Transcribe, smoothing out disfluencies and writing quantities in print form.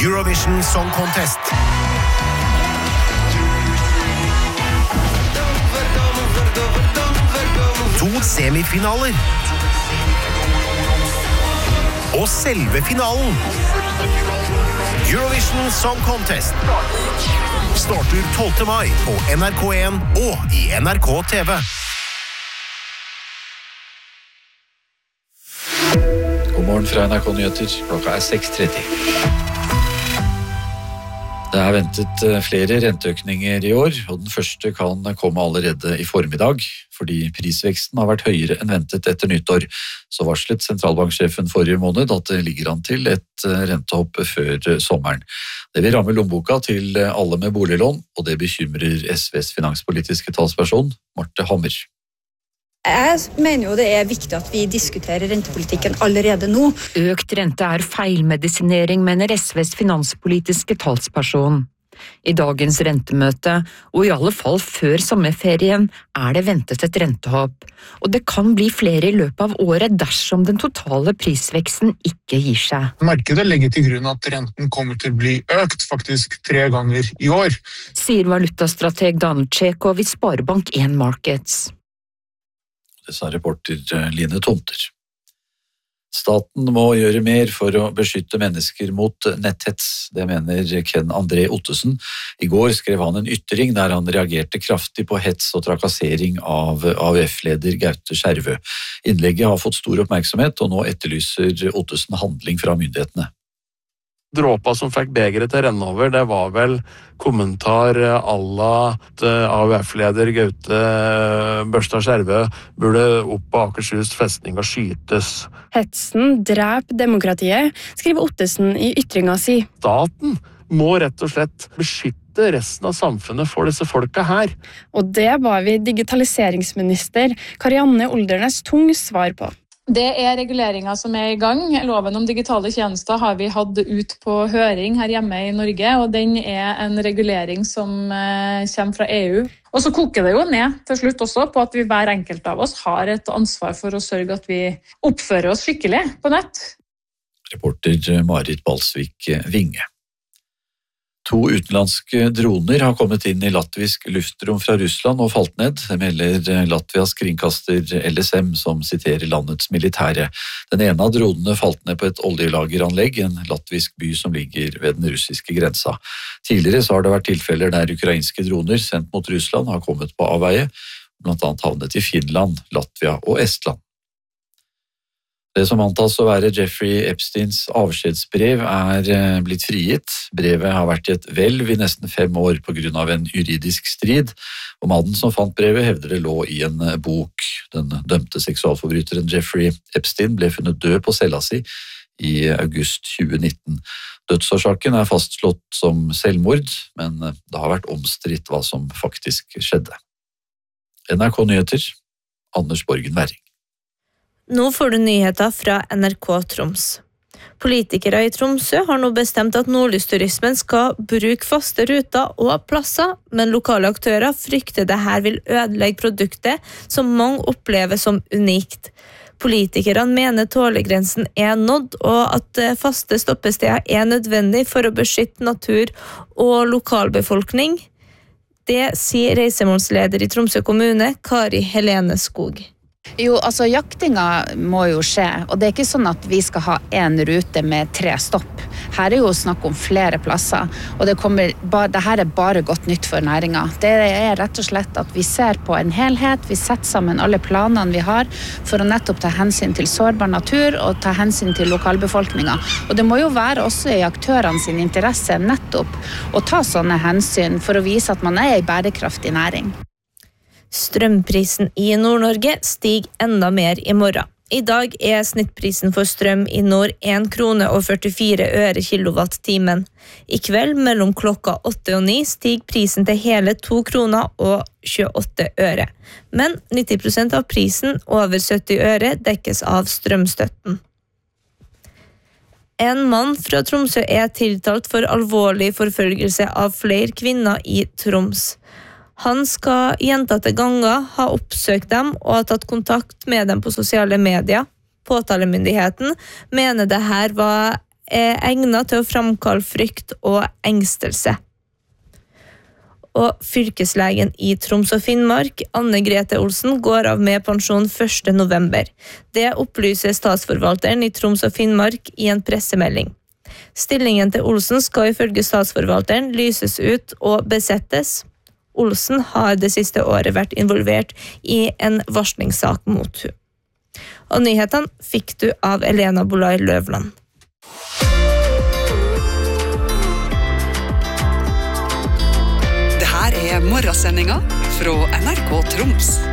Eurovision Song Contest. To semifinaler. Og selve finalen. Eurovision Song Contest starter 12. mai på NRK1 og i NRK TV. God morgen fra NRK Nyheter. Klokka 6:30. Det er ventet flere renteøkninger i år, og den første kan komme allerede i formiddag. Fordi prisveksten har vært høyere enn ventet etter nyttår, så varslet sentralbanksjefen forrige måned at det ligger an til et rentehopp før sommeren. Det vil ramme lommeboka til alle med boliglån, og det bekymrer SVs finanspolitiske talsperson, Marte Hammer. Jeg mener jo det er viktig at vi diskuterer rentepolitikken allerede nå. Økt rente er feilmedisinering, mener SVs finanspolitiske talsperson. I dagens rentemøte, og i alle fall før sommerferien, er det ventet et rentehopp. Og det kan bli flere i løpet av året dersom den totale prisveksten ikke gir seg. Markedet legger til grunn at renten kommer til å bli økt, faktisk 3 ganger i år. Sier valutastrateg Dan Tjekov i Sparebank1 Markets. Det sa reporter Line Tomter. Staten må gjøre mer for å beskytte mennesker mot netthets, det mener Ken André Ottesen. I går skrev han en ytring der han reagerte kraftig på hets og trakassering av AUF-leder Gaute Skjervø. Innlegget har fått stor oppmerksomhet, og nå etterlyser Ottesen handling fra myndighetene. Dråpa som fikk begeret til å renne over, det var vel kommentar à la at AUF-leder Gaute Børstad Skjervø burde opp på Akershus festning og skytes. Hetsen dreper demokratiet, skriver Ottesen i ytringa si. Staten må rett og slett beskytte resten av samfunnet for disse folka her. Og det var vi digitaliseringsminister Karianne Oldernes Tung svar på. Det er reguleringer som er i gang. Loven om digitale tjenester har vi hatt ut på høring her hjemme i Norge, og den er en regulering som kommer fra EU. Og så koker det jo ned til slutt også på at vi hver enkelt av oss har et ansvar for å sørge at vi oppfører oss skikkelig på nett. Reporter Marit Balsvik Vinge. 2 utenlandske droner har kommet inn i latvisk luftrom fra Russland og falt ned, melder Latvias kringkaster LSM, som siterer landets militære. Den ene av dronene falt ned på et oljelageranlegg, en latvisk by som ligger ved den russiske grensa. Tidligere så har det vært tilfeller der ukrainske droner sendt mot Russland har kommet på avveie, blant annet havnet i Finland, Latvia og Estland. Det som antas å være Jeffrey Epsteins avskjedsbrev er blitt frigitt. Brevet har vært i et hvelv i nesten 5 år på grunn av en juridisk strid, og mannen som fant brevet hevder det lå i en bok. Den dømte seksualforbryteren Jeffrey Epstein ble funnet død på cella si i august 2019. Dødsårsaken er fastslått som selvmord, men det har vært omstridt hva som faktisk skjedde. NRK Nyheter, Anders Borgen Werring. Nå får du nyheter fra NRK Troms. Politikere i Tromsø har nå bestemt at nordlysturismen skal bruke faste ruter og plasser, men lokale aktører frykter det her vil ødelegge produktet som mange opplever som unikt. Politikerne mener tålegrensen er nådd, og at faste stoppesteder er nødvendig for å beskytte natur og lokalbefolkning. Det sier reisemålsleder i Tromsø kommune, Kari Helene Skog. Jo, altså jaktinga må jo skje, og det er ikke sånn at vi skal ha en rute med 3 stopp. Her er jo snakk om flere plasser, og det her er bare godt nytt for næringa. Det er rett og slett at vi ser på en helhet, vi setter sammen alle planene vi har for å nettopp ta hensyn til sårbar natur og ta hensyn til lokalbefolkninga. Og det må jo være også i aktørene sin interesse nettopp å ta sånne hensyn for å vise at man er en bærekraftig næring. Strømprisen i Nord-Norge stiger enda mer i morgen. I dag er snittprisen for strøm i nord 1 krone og 44 øre kilowattimen. I kveld mellom klokka 8 og 9 stiger prisen til hele 2 kroner og 28 øre. Men 90% av prisen over 70 øre dekkes av strømstøtten. En mann fra Tromsø er tiltalt for alvorlig forfølgelse av flere kvinner i Troms. Han skal gjentatte ganger ha oppsøkt dem og ha tatt kontakt med dem på sosiale medier. Påtalemyndigheten mener det her var egnet til å framkalle frykt og engstelse. Og fylkeslegen i Troms og Finnmark, Anne Grete Olsen, går av med pensjon 1. november. Det opplyser statsforvalteren i Troms og Finnmark i en pressemelding. Stillingen til Olsen skal ifølge statsforvalteren lyses ut og besettes. Olsen har det siste året vært involvert i en varslingssak mot henne. Og nyhetene fikk du av Elena Bolai Løvland. Morgensendinga fra NRK Troms.